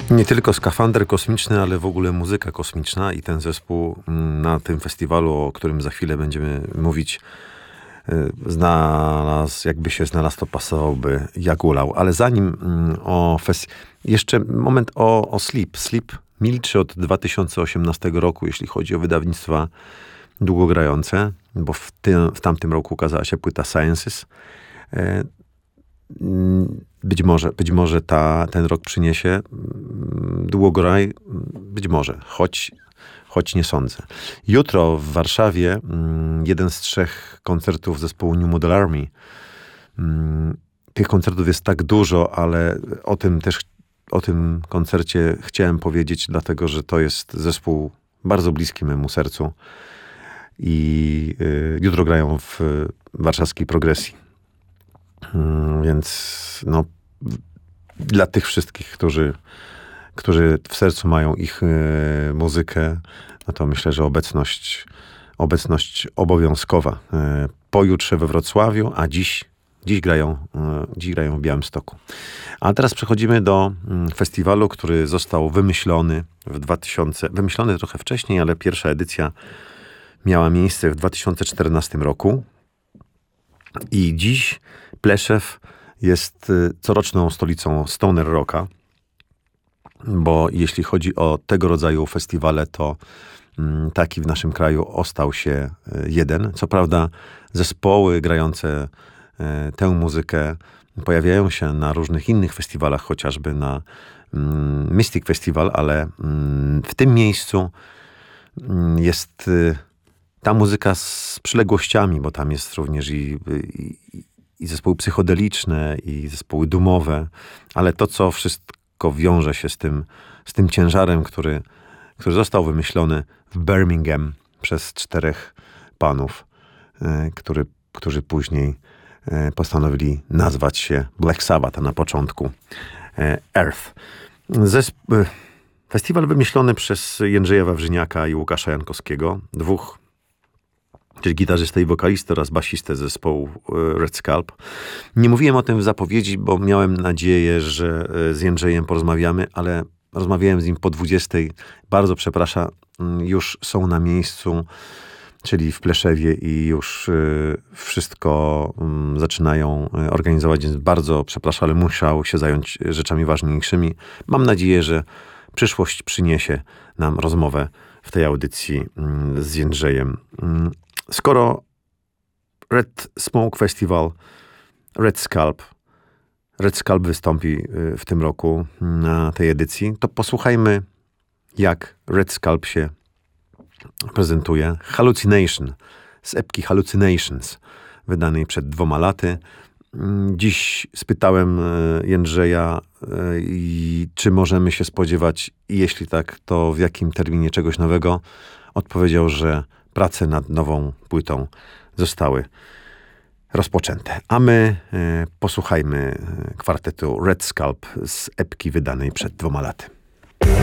Nie tylko skafander kosmiczny, ale w ogóle muzyka kosmiczna i ten zespół na tym festiwalu, o którym za chwilę będziemy mówić, jakby się znalazł, to pasowałby jak ulał. Ale zanim jeszcze moment o Sleep. Sleep milczy od 2018 roku, jeśli chodzi o wydawnictwa długogrające, bo w tamtym roku ukazała się płyta Sciences. Być może ten rok przyniesie długograj, być może, choć nie sądzę. Jutro w Warszawie jeden z 3 koncertów zespołu New Model Army. Tych koncertów jest tak dużo, ale o tym koncercie chciałem powiedzieć, dlatego że to jest zespół bardzo bliski memu sercu i jutro grają w warszawskiej Progresji. Więc dla tych wszystkich, którzy w sercu mają ich muzykę, no to myślę, że obecność obowiązkowa. Pojutrze we Wrocławiu, a dziś grają w Białymstoku. A teraz przechodzimy do festiwalu, który został wymyślony wymyślony trochę wcześniej, ale pierwsza edycja miała miejsce w 2014 roku. I dziś Pleszew jest coroczną stolicą Stoner Rocka, bo jeśli chodzi o tego rodzaju festiwale, to taki w naszym kraju ostał się jeden. Co prawda zespoły grające tę muzykę pojawiają się na różnych innych festiwalach, chociażby na Mystic Festival, ale w tym miejscu jest ta muzyka z przyległościami, bo tam jest również i zespoły psychodeliczne, i zespoły doomowe, ale to, co wszystko wiąże się z tym ciężarem, który został wymyślony w Birmingham przez 4 panów, którzy później postanowili nazwać się Black Sabbath, a na początku Earth. Festiwal wymyślony przez Jędrzeja Wawrzyniaka i Łukasza Jankowskiego, 2, czyli gitarzystę i wokalistę oraz basistę zespołu Red Scalp. Nie mówiłem o tym w zapowiedzi, bo miałem nadzieję, że z Jędrzejem porozmawiamy, ale rozmawiałem z nim po 20. Bardzo przepraszam, już są na miejscu, czyli w Pleszewie i już wszystko zaczynają organizować, więc bardzo przepraszam, ale musiał się zająć rzeczami ważniejszymi. Mam nadzieję, że przyszłość przyniesie nam rozmowę w tej audycji z Jędrzejem. Skoro Red Smoke Festival, Red Scalp wystąpi w tym roku na tej edycji, to posłuchajmy, jak Red Scalp się prezentuje. Hallucination z epki Hallucinations, wydanej przed 2 laty. Dziś spytałem Jędrzeja, czy możemy się spodziewać, i jeśli tak, to w jakim terminie czegoś nowego. Odpowiedział, że prace nad nową płytą zostały rozpoczęte. A my posłuchajmy kwartetu Red Scalp z epki wydanej przed 2 laty.